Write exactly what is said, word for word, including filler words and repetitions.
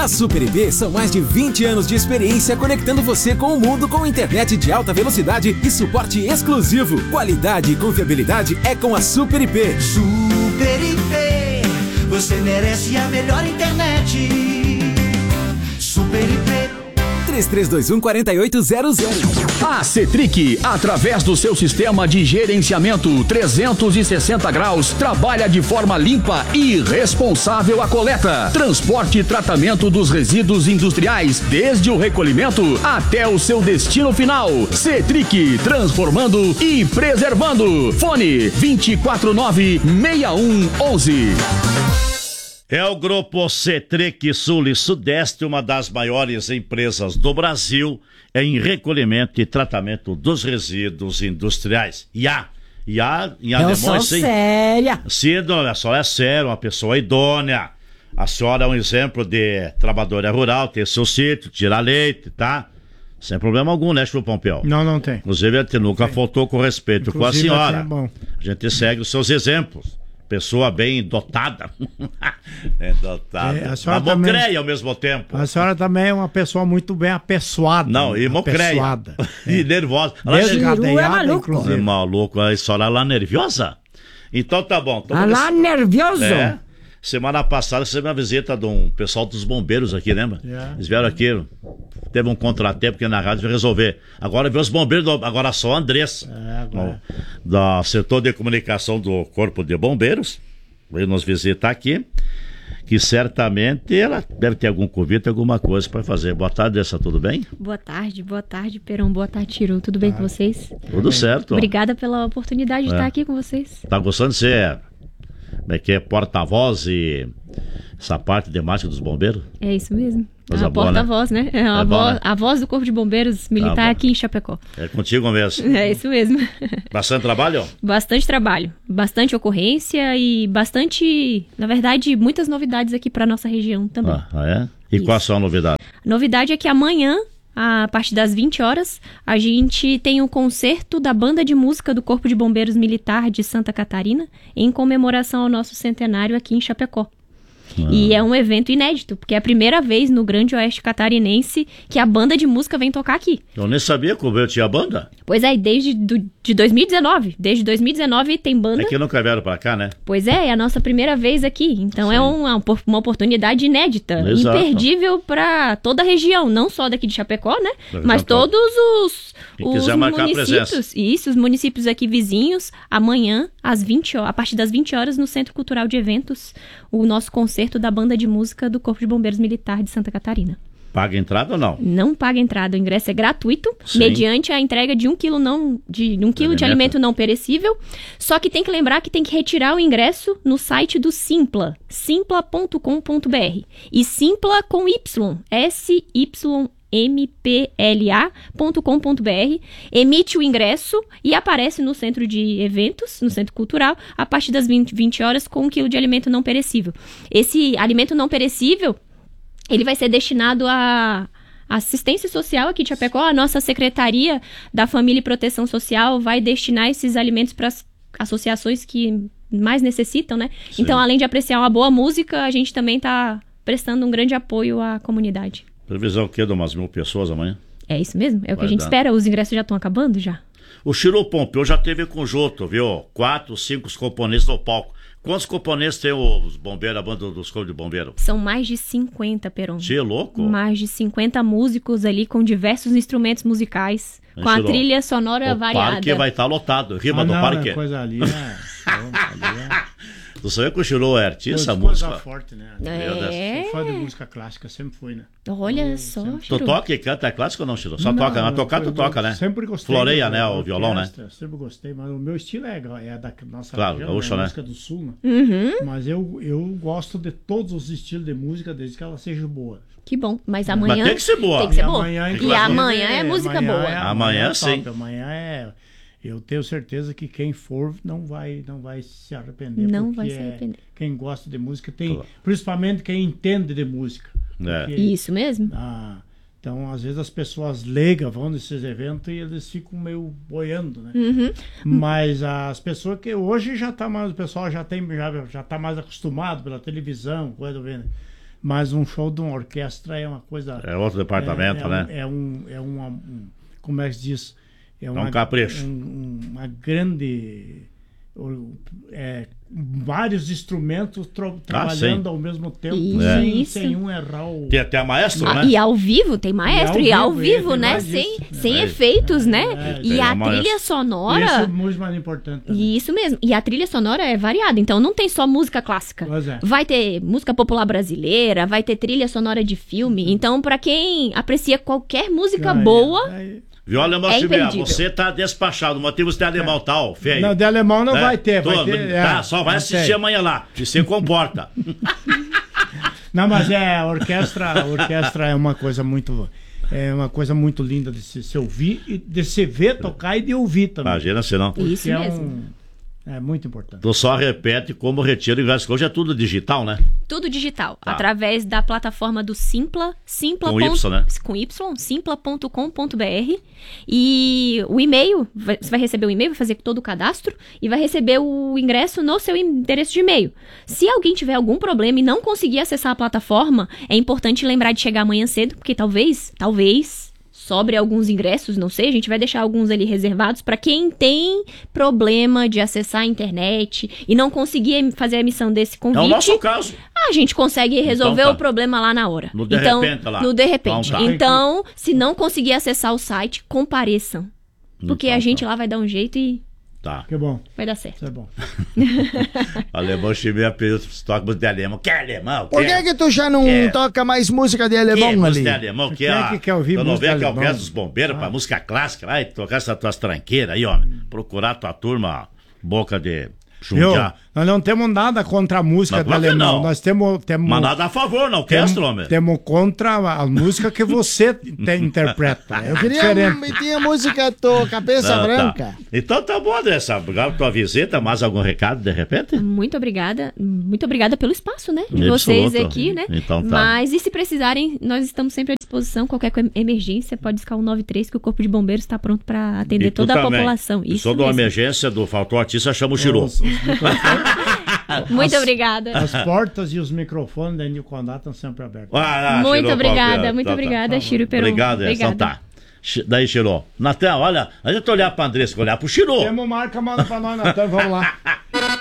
Na Super I P são mais de vinte anos de experiência conectando você com o mundo com internet de alta velocidade e suporte exclusivo. Qualidade e confiabilidade é com a Super I P. Super I P, você merece a melhor internet. Super I P. três três dois um, quatro oito zero zero. A Cetric, através do seu sistema de gerenciamento trezentos e sessenta graus, trabalha de forma limpa e responsável à coleta, transporte e tratamento dos resíduos industriais, desde o recolhimento até o seu destino final. Cetric, transformando e preservando. Fone vinte e quatro nove, seis um onze. É o Grupo Cetric Sul e Sudeste, uma das maiores empresas do Brasil em recolhimento e tratamento dos resíduos industriais. E há, e há em Eu alemães, sou sim. séria. Sim, dona, a senhora é séria, uma pessoa idônea. A senhora é um exemplo de trabalhadora rural, tem seu sítio, tira leite, tá? Sem problema algum, né, Chico Pompeu? Não, não tem. Inclusive, ele nunca tem. faltou com respeito Inclusive, com a senhora. é bom. A gente segue os seus exemplos. Pessoa bem dotada. Bem dotada. É, a senhora Mas mocreia também- ao mesmo tempo. A senhora também é uma pessoa muito bem apessoada. Não, e mocreia. Apessoada. E nervosa. Ela Desde é... cadeada, é maluco. É inclusive. maluco, a senhora lá nerviosa? Então tá bom. Então, Ah lá, nervioso. É. Semana passada você teve uma visita de um pessoal dos bombeiros aqui, lembra? Yeah. Eles vieram aqui, teve um contratempo aqui na rádio, vai resolver. Agora veio os bombeiros, do- agora só a Andressa, É, agora. no- da setor de comunicação do Corpo de Bombeiros, veio nos visitar aqui, que certamente ela deve ter algum convite, alguma coisa para fazer. Boa tarde, Andressa, tudo bem? Boa tarde, boa tarde, Perão, boa tarde, Tiro. Tudo bem com vocês? Tudo certo. Obrigada pela oportunidade de É. estar aqui com vocês. Tá gostando de ser, como é que é, porta-voz e essa parte de marketing dos bombeiros? É isso mesmo. Coisa a boa, porta-voz, né? É a, É bom, voz, né? a voz do Corpo de Bombeiros Militar Tá bom. aqui em Chapecó. É contigo mesmo. É isso mesmo. Bastante trabalho? Bastante trabalho, bastante ocorrência e bastante, na verdade, muitas novidades aqui para nossa região também. Ah, ah, é? E Isso. qual a sua novidade? A novidade é que amanhã, a partir das vinte horas, a gente tem o concerto da Banda de Música do Corpo de Bombeiros Militar de Santa Catarina, em comemoração ao nosso centenário aqui em Chapecó. E é um evento inédito, porque é a primeira vez no Grande Oeste Catarinense que a banda de música vem tocar aqui. Eu nem sabia que o meu tinha banda. Pois é, desde do, de dois mil e dezenove. Desde dois mil e dezenove tem banda. É que nunca vieram pra cá, né? Pois é, é a nossa primeira vez aqui. Então Sim. é uma, uma oportunidade inédita, Exato. imperdível para toda a região, não só daqui de Chapecó, né? Da Mas região toda. todos os, Quem os quiser marcar a municípios. presença. Isso, os municípios aqui vizinhos, amanhã, às vinte horas, a partir das vinte horas, no Centro Cultural de Eventos, o nosso concerto da Banda de Música do Corpo de Bombeiros Militar de Santa Catarina. Paga entrada ou não? Não paga entrada, o ingresso é gratuito, Sim. mediante a entrega de um quilo, não, de, um quilo de Alimento. alimento não perecível. Só que tem que lembrar que tem que retirar o ingresso no site do Simpla, simpla ponto com ponto br. E Simpla com Y, S Y M P L A ponto com ponto br, emite o ingresso e aparece no centro de eventos, no centro cultural, a partir das vinte, vinte horas com um quilo de alimento não perecível. Esse alimento não perecível, ele vai ser destinado a assistência social aqui de Chapecó. A nossa Secretaria da Família e Proteção Social vai destinar esses alimentos para as associações que mais necessitam, né? Sim. Então, além de apreciar uma boa música, a gente também está prestando um grande apoio à comunidade. Previsão o quê? De umas mil pessoas amanhã? É isso mesmo? É o que Vai a gente dar. espera. Os ingressos já estão acabando já? O Chiru Pompeu já teve conjunto, viu? Quatro, cinco componentes no palco. Quantos componentes tem os bombeiros, a banda dos corpos de bombeiro? São mais de cinquenta, Peron. Tchê, louco? Mais de cinquenta músicos ali com diversos instrumentos musicais, com a Chiru, trilha sonora o variada. parque vai estar lotado. Rima Ah, do não, parque. é coisa ali, né? Ali é Tu sabia que o Chiru é artista, coisa, coisa música? forte, né? É. Sou fã de música clássica, sempre fui, né? Olha só, Tu Chiru. toca e canta, é clássico ou não, Chiru? Só Não, toca, mas tocar tu eu- toca, né? Sempre gostei. Floreia, da- né, da o violão, né? orquestra, Sempre gostei, mas o meu estilo é, é da nossa Claro, região, gaúcho, né? né? Música do sul, né? Uhum, Mas eu, eu gosto de todos os estilos de música, desde que ela seja boa. que bom. Mas Mas amanhã tem que ser boa. tem que ser E boa. amanhã, E inclusive, amanhã é música amanhã boa. é- Amanhã, é sim. top, Amanhã é... Eu tenho certeza que quem for não vai, não vai se arrepender. Não porque vai se é- arrepender. Quem gosta de música tem... Claro. Principalmente quem entende de música. É. Porque, Isso mesmo. ah, então, às vezes as pessoas leigas vão nesses eventos e eles ficam meio boiando, né? Uhum. Mas as pessoas que hoje já tá mais, o pessoal já tem já, já tá mais acostumado pela televisão, coisa do vendo. Mas um show de uma orquestra é uma coisa... É outro departamento, é, é né? Um, é um... É uma, um como é que se diz? É um capricho. Um, uma grande... É, vários instrumentos tro- trabalhando sim. ao mesmo tempo, Isso. sem, Isso. sem um errar o... Tem até a maestro, Ah, né? E ao vivo, tem maestro, e ao ao vivo, vivo, é, né? tem mais Sem, isso, né? sem É. efeitos, né? É, e tem a uma trilha maestra. sonora. Isso é muito mais importante também. E isso mesmo. E a trilha sonora é variada, então não tem só música clássica. Pois é. Vai ter música popular brasileira, vai ter trilha sonora de filme. Então, pra quem aprecia qualquer música Ah, é. boa, Aí- Viu, alemão, É se vier, imperdível. você tá despachado, motivos de alemão tal, feio. Não, de alemão não É, vai ter, vai tô- ter... Tá, é, só vai não assistir tem. amanhã lá, e se comporta. Não, mas é, a orquestra, a orquestra é uma coisa muito... É uma coisa muito linda de se, se ouvir, e de se ver tocar e de ouvir também. Imagina se não. Porque Isso é mesmo. um- é muito importante. Tu só repete como retira o ingresso. Hoje é tudo digital, né? tudo digital, Tá. através da plataforma do Simpla, Simpla. Com Y, né? Com Y, simpla ponto com ponto b r. E o e-mail, vai- você vai receber o e-mail, vai fazer todo o cadastro e vai receber o ingresso no seu endereço de e-mail. Se alguém tiver algum problema e não conseguir acessar a plataforma, é importante lembrar de chegar amanhã cedo, porque talvez, talvez... sobre alguns ingressos, não sei, a gente vai deixar alguns ali reservados para quem tem problema de acessar a internet e não conseguir em- fazer a emissão desse É convite. o nosso caso. A gente consegue resolver Então tá. o problema lá na hora. No de então, repente lá. no de repente. Então tá. Então, se não conseguir acessar o site, compareçam. Porque Então a gente tá. lá vai dar um jeito e Tá. Que bom, vai dar certo. isso é bom. Alemão Chimia pediu toca música de alemão. Quer alemão? Por que Quer? que tu já não Quer. toca mais música de alemão Quer música ali? de alemão? Quem é ó, que quer ouvir tu não música vê que é o alemão? Orquestra dos Bombeiros pra música clássica lá e tocar essas tuas tranqueiras aí, ó. Procurar tua turma, boca de Viu? jundiar. Nós não temos nada contra a música Mas do claro que alemão. não. Nós temos, temos, Mas nada a favor, não, orquestra, temos, homem. temos contra a música que você te, interpreta. É Eu queria diferente. meter a música do Cabeça Ah, tá. Branca. Então tá bom, Andressa. Obrigado pela tua visita. Mais algum recado, de repente? Muito obrigada. Muito obrigada pelo espaço, né? De Absoluto. vocês aqui, né? Então tá. Mas e se precisarem, nós estamos sempre à disposição. Qualquer co- emergência, pode discar o um nove três que o Corpo de Bombeiros está pronto para atender E tu toda a também. população. Se Isso sou de uma mesmo. emergência do faltou artista, chama o Chiru. Os, os microfones- Muito as- obrigada. As portas e os microfones da Nil Condá estão sempre abertos. Ah, ah, Muito Chiru, obrigada, qualquer- muito tá, tá. obrigada, Chiro Peron. Obrigado, é. Então tá. Chi- Daí, Chiru. Natan, olha, a gente olhar pra Andressa, olhar pro Chiru. Temos marca, manda pra nós, Natan, vamos lá.